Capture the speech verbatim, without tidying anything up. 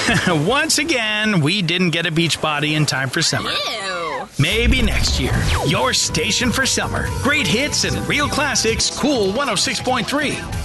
Once again, we didn't get a beach body in time for summer. Ew. Maybe next year. Your station for summer. Great hits and real classics, Cool one oh six point three.